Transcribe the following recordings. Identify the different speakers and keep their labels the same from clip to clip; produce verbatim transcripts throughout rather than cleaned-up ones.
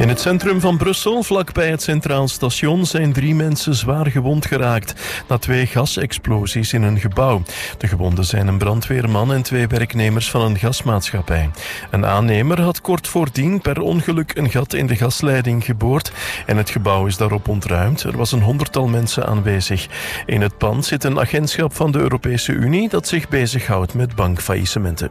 Speaker 1: In het centrum van Brussel, vlakbij het Centraal Station, zijn drie mensen zwaar gewond geraakt na twee gasexplosies in een gebouw. De gewonden zijn een brandweerman en twee werknemers van een gasmaatschappij. Een aannemer had kort voordien per ongeluk een gat in de gasleiding geboord en het gebouw is daarop ontruimd. Er was een honderdtal mensen aanwezig. In het pand zit een agentschap van de Europese Unie dat zich bezighoudt met bankfaillissementen.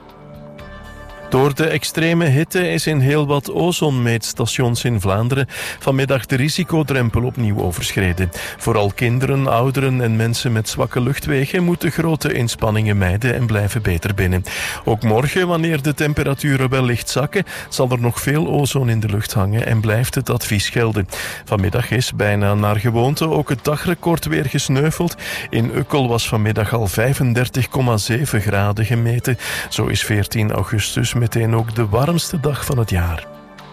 Speaker 1: Door de extreme hitte is in heel wat ozonmeetstations in Vlaanderen vanmiddag de risicodrempel opnieuw overschreden. Vooral kinderen, ouderen en mensen met zwakke luchtwegen moeten grote inspanningen mijden en blijven beter binnen. Ook morgen, wanneer de temperaturen wellicht zakken, zal er nog veel ozon in de lucht hangen en blijft het advies gelden. Vanmiddag is bijna naar gewoonte ook het dagrecord weer gesneuveld. In Ukkel was vanmiddag al vijfendertig komma zeven graden gemeten. Zo is veertien augustus meteen ook de warmste dag van het jaar.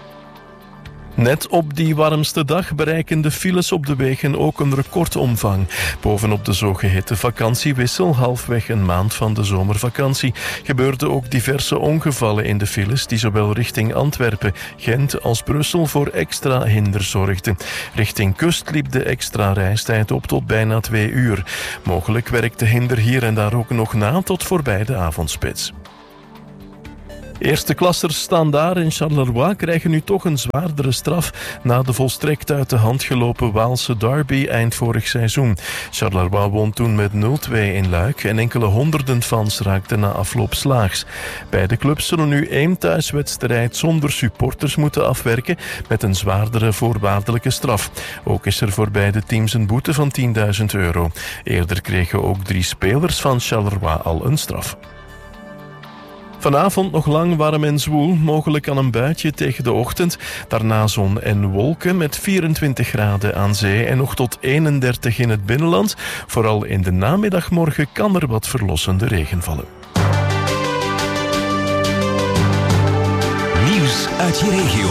Speaker 1: Net op die warmste dag bereiken de files op de wegen ook een recordomvang. Bovenop de zogeheten vakantiewissel, halfweg een maand van de zomervakantie, gebeurden ook diverse ongevallen in de files die zowel richting Antwerpen, Gent als Brussel voor extra hinder zorgden. Richting kust liep de extra reistijd op tot bijna twee uur. Mogelijk werkt de hinder hier en daar ook nog na tot voorbij de avondspits. Eerste klassers Standaard en Charleroi krijgen nu toch een zwaardere straf na de volstrekt uit de hand gelopen Waalse derby eind vorig seizoen. Charleroi won toen met nul twee in Luik en enkele honderden fans raakten na afloop slaags. Beide clubs zullen nu één thuiswedstrijd zonder supporters moeten afwerken met een zwaardere voorwaardelijke straf. Ook is er voor beide teams een boete van tienduizend euro. Eerder kregen ook drie spelers van Charleroi al een straf. Vanavond nog lang warm en zwoel, mogelijk aan een buitje tegen de ochtend. Daarna zon en wolken met vierentwintig graden aan zee en nog tot eenendertig in het binnenland. Vooral in de namiddagmorgen kan er wat verlossende regen vallen.
Speaker 2: Nieuws uit je regio.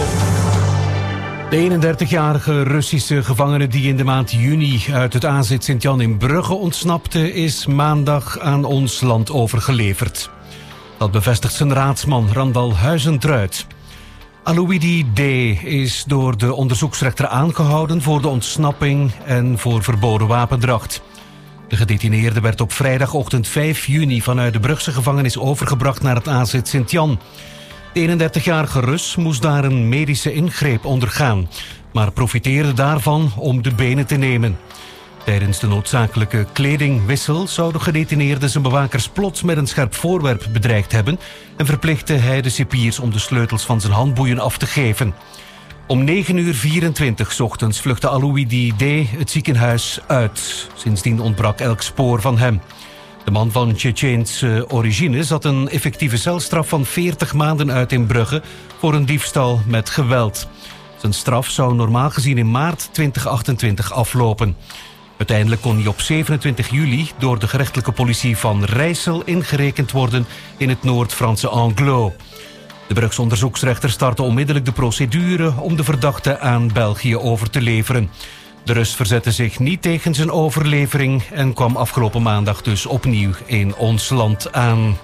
Speaker 3: De eenendertigjarige Russische gevangene die in de maand juni uit het A Z Sint-Jan in Brugge ontsnapte, is maandag aan ons land overgeleverd. Dat bevestigt zijn raadsman Randal Huizentruid. Aloidi D. is door de onderzoeksrechter aangehouden voor de ontsnapping en voor verboden wapendracht. De gedetineerde werd op vrijdagochtend vijf juni vanuit de Brugse gevangenis overgebracht naar het A Z Sint-Jan. De eenendertigjarige Rus moest daar een medische ingreep ondergaan, maar profiteerde daarvan om de benen te nemen. Tijdens de noodzakelijke kledingwissel zou de gedetineerde zijn bewakers plots met een scherp voorwerp bedreigd hebben en verplichtte hij de cipiers om de sleutels van zijn handboeien af te geven. Om negen uur vierentwintig 's ochtends vluchtte Aloidi D. het ziekenhuis uit. Sindsdien ontbrak elk spoor van hem. De man van Tsjetsjeense origine zat een effectieve celstraf van veertig maanden uit in Brugge voor een diefstal met geweld. Zijn straf zou normaal gezien in maart twintig achtentwintig aflopen. Uiteindelijk kon hij op zevenentwintig juli door de gerechtelijke politie van Rijssel ingerekend worden in het Noord-Franse Anglo. De Brugse onderzoeksrechter startte onmiddellijk de procedure om de verdachte aan België over te leveren. De Rus verzette zich niet tegen zijn overlevering en kwam afgelopen maandag dus opnieuw in ons land aan.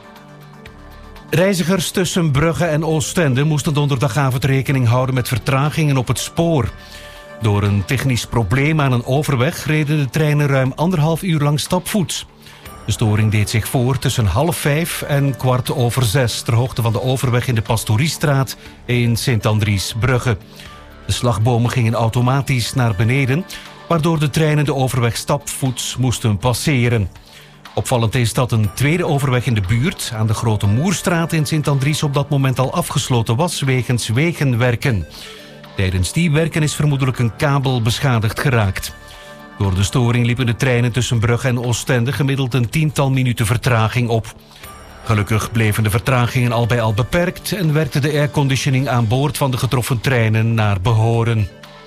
Speaker 3: Reizigers tussen Brugge en Oostende moesten donderdagavond rekening houden met vertragingen op het spoor. Door een technisch probleem aan een overweg reden de treinen ruim anderhalf uur lang stapvoets. De storing deed zich voor tussen half vijf en kwart over zes ter hoogte van de overweg in de Pastoriestraat in Sint-Andries-Brugge. De slagbomen gingen automatisch naar beneden, waardoor de treinen de overweg stapvoets moesten passeren. Opvallend is dat een tweede overweg in de buurt, aan de Grote Moerstraat in Sint-Andries, op dat moment al afgesloten was wegens wegenwerken. Tijdens die werken is vermoedelijk een kabel beschadigd geraakt. Door de storing liepen de treinen tussen Brugge en Oostende gemiddeld een tiental minuten vertraging op. Gelukkig bleven de vertragingen al bij al beperkt en werkte de airconditioning aan boord van de getroffen treinen naar behoren.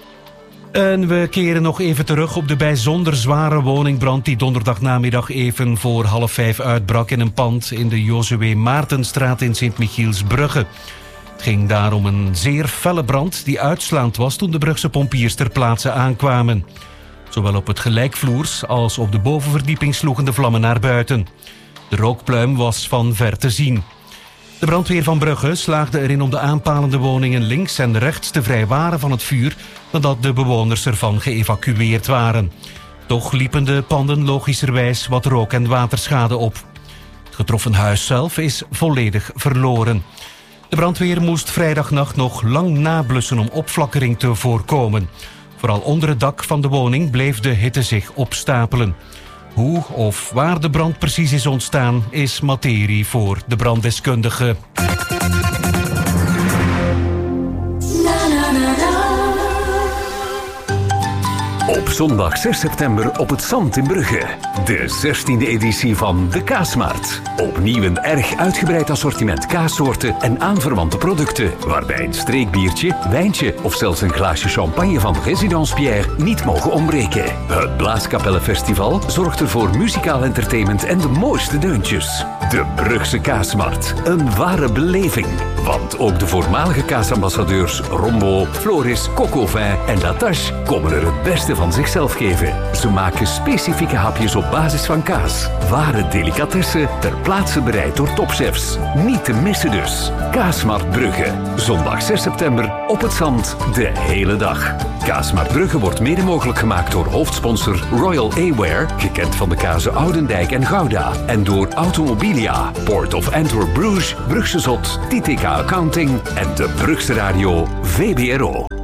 Speaker 3: En we keren nog even terug op de bijzonder zware woningbrand die donderdagnamiddag even voor half vijf uitbrak in een pand in de Josue Maartenstraat in Sint-Michielsbrugge. Het ging daar om een zeer felle brand die uitslaand was toen de Brugse pompiers ter plaatse aankwamen. Zowel op het gelijkvloers als op de bovenverdieping sloegen de vlammen naar buiten. De rookpluim was van ver te zien. De brandweer van Brugge slaagde erin om de aanpalende woningen links en rechts te vrijwaren van het vuur nadat de bewoners ervan geëvacueerd waren. Toch liepen de panden logischerwijs wat rook- en waterschade op. Het getroffen huis zelf is volledig verloren. De brandweer moest vrijdagnacht nog lang nablussen om opflakkering te voorkomen. Vooral onder het dak van de woning bleef de hitte zich opstapelen. Hoe of waar de brand precies is ontstaan is materie voor de branddeskundige.
Speaker 2: Op zondag zes september op het Zand in Brugge. De zestiende editie van de Kaasmarkt. Opnieuw een erg uitgebreid assortiment kaassoorten en aanverwante producten. Waarbij een streekbiertje, wijntje of zelfs een glaasje champagne van Résidence Pierre niet mogen ontbreken. Het Blaaskapellenfestival zorgt ervoor muzikaal entertainment en de mooiste deuntjes. De Brugse Kaasmarkt. Een ware beleving. Want ook de voormalige kaasambassadeurs Rombo, Floris, Cocovin en Latache komen er het beste van zichzelf geven. Ze maken specifieke hapjes op basis van kaas. Ware delicatessen ter plaatse bereid door topchefs. Niet te missen dus. Kaasmarkt Brugge. Zondag zes september op het Zand de hele dag. Kaasmarkt Brugge wordt mede mogelijk gemaakt door hoofdsponsor Royal Aware, gekend van de kazen Oudendijk en Gouda. En door Automobilia, Port of Antwerp Bruges, Brugse Zot, T T K Accounting en de Brugse Radio V B R O.